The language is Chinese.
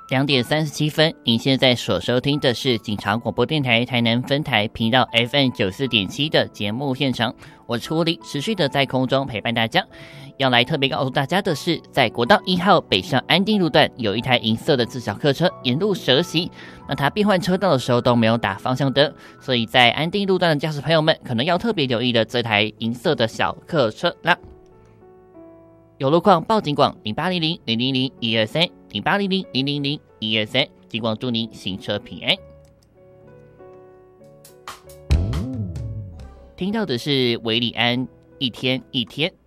2:37，您现在所收听的是警察广播电台台南分台频道 FM94.7 的节目现场，我是狐狸，持续的在空中陪伴大家。要来特别告诉大家的是，在国道1号北上安定路段有一台银色的自小客车沿路蛇行，那它变换车道的时候都没有打方向灯，所以在安定路段的驾驶朋友们可能要特别留意的这台银色的小客车啦。有路况报警广0800-000-123，0800-000-123，警广祝您行车平安。听到的是韦礼安一天一天。